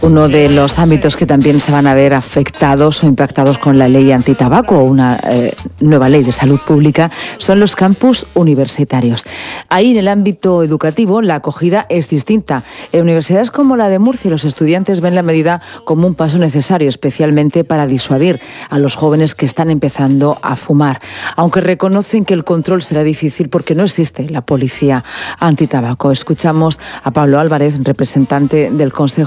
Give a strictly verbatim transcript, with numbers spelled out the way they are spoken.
Uno de los ámbitos que también se van a ver afectados o impactados con la ley antitabaco o una eh, nueva ley de salud pública son los campus universitarios. Ahí, en el ámbito educativo, la acogida es distinta. En universidades como la de Murcia, los estudiantes ven la medida como un paso necesario, especialmente para disuadir a los jóvenes que están empezando a fumar, aunque reconocen que el control será difícil porque no existe la policía antitabaco. Escuchamos a Pablo Álvarez, representante del Consejo